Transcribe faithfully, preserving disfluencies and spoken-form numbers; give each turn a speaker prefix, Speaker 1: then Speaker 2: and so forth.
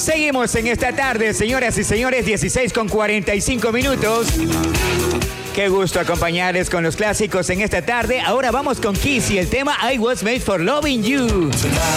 Speaker 1: Seguimos en esta tarde, señoras y señores, dieciséis con cuarenta y cinco minutos. Qué gusto acompañarles con los clásicos en esta tarde. Ahora vamos con Kiss y el tema I Was Made for Loving You.